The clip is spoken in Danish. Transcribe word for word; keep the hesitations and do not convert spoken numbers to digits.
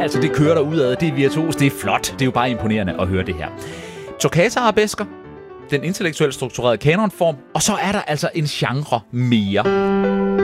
Altså, det kører der udad, det er virtuos, det er flot. Det er jo bare imponerende at høre det her. Toccata-arabesker, den intellektuelt strukturerede kanonform, og så er der altså en genre mere.